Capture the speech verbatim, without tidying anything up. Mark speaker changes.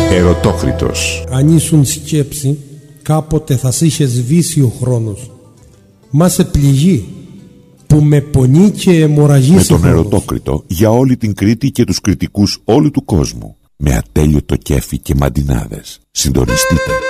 Speaker 1: Ερωτόκριτος.
Speaker 2: Αν ήσουν σκέψη, κάποτε θα σ' είχε σβήσει ο χρόνος. Μα σε πληγεί που με πονεί και αιμορραγεί.
Speaker 1: Με τον Ερωτόκριτο για όλη την Κρήτη και τους κριτικούς όλου του κόσμου. Με ατέλειωτο κέφι και μαντινάδες. Συντονιστείτε.